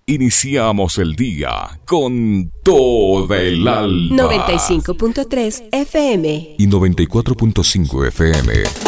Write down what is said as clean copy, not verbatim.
Iniciamos el día con toda el alma. 95.3 FM y 94.5 FM.